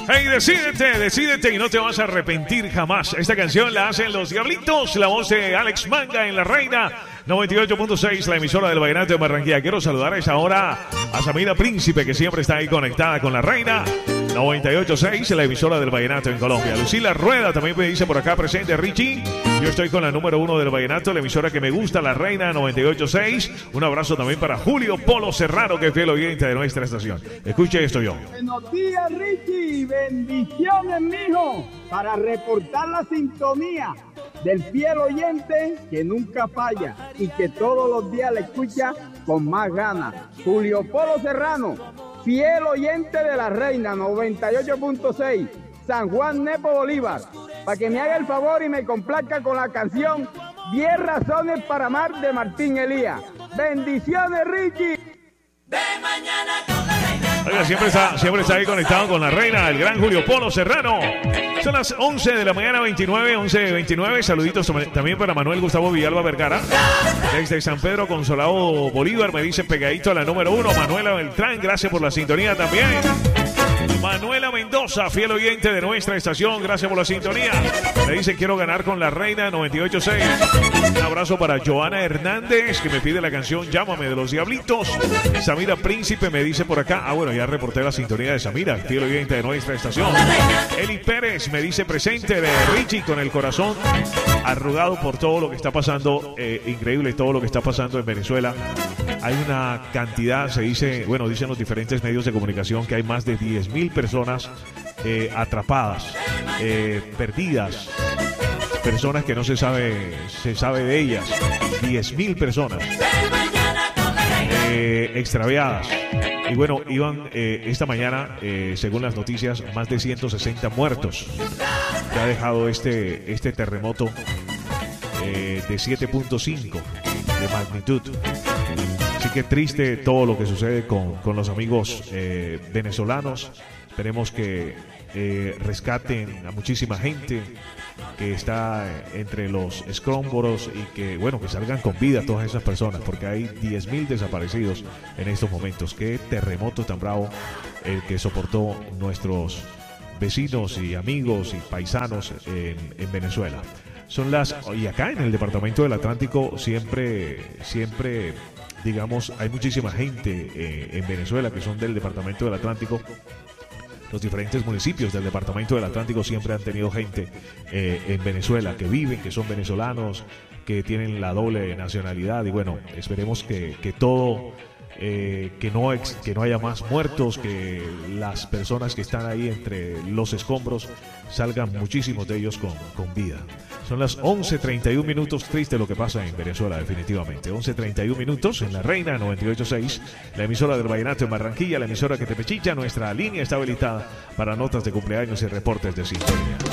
Hey, decídete y no te vas a arrepentir jamás. Esta canción la hacen Los Diablitos, la voz de Alex Manga en La Reina 98.6, la emisora del Vallenato de Barranquilla. Quiero saludar a esta hora a Samira Príncipe, que siempre está ahí conectada con La Reina 98.6, la emisora del Vallenato en Colombia. Lucila Rueda también me dice por acá presente. Richie, yo estoy con la número 1 del Vallenato, la emisora que me gusta, La Reina 98.6. Un abrazo también para Julio Polo Serrano, que es fiel oyente de nuestra estación. Escuche esto yo. Buenos días, Richie. Bendiciones, mijo, para reportar la sintonía del fiel oyente que nunca falla y que todos los días le escucha con más ganas. Julio Polo Serrano, fiel oyente de La Reina 98.6, San Juan Nepo Bolívar, para que me haga el favor y me complazca con la canción 10 razones para amar de Martín Elías. Bendiciones, Richie. De mañana con La Reina. Oiga, siempre está ahí conectado con La Reina, el gran Julio Polo Serrano. Son las 11 de la mañana, 11:29. Saluditos también para Manuel Gustavo Villalba Vergara. Desde San Pedro Consolado Bolívar me dice pegadito a la número 1. Manuela Beltrán, gracias por la sintonía también. Manuela Mendoza, fiel oyente de nuestra estación, gracias por la sintonía. Me dice quiero ganar con La Reina 98.6. Un abrazo para Joana Hernández, que me pide la canción Llámame de Los Diablitos. Samira Príncipe me dice por acá, bueno, ya reporté la sintonía de Samira, fiel oyente de nuestra estación. Eli Pérez me dice presente de Richie con el corazón arrugado por todo lo que está pasando, increíble todo lo que está pasando en Venezuela. Hay una cantidad, dicen los diferentes medios de comunicación que hay más de 10.000 personas atrapadas, perdidas, personas que no se sabe de ellas, 10.000 personas extraviadas. Y bueno, iban esta mañana, según las noticias, más de 160 muertos que ha dejado este terremoto de 7.5 de magnitud. Así que triste todo lo que sucede con los amigos venezolanos. Esperemos que rescaten a muchísima gente que está entre los escombros y que salgan con vida todas esas personas, porque hay 10.000 desaparecidos en estos momentos. Qué terremoto tan bravo el que soportó nuestros vecinos y amigos y paisanos en Venezuela. Y acá en el departamento del Atlántico siempre digamos, hay muchísima gente en Venezuela que son del departamento del Atlántico. Los diferentes municipios del departamento del Atlántico siempre han tenido gente en Venezuela que viven, que son venezolanos, que tienen la doble nacionalidad. Y bueno, esperemos que todo, que no haya más muertos, que las personas que están ahí entre los escombros salgan muchísimos de ellos con vida. Son las 11:31. Triste lo que pasa en Venezuela, definitivamente. 11:31 en La Reina 98.6, la emisora del Vallenato en Barranquilla, la emisora que te pechicha. Nuestra línea está habilitada para notas de cumpleaños y reportes de sintonía.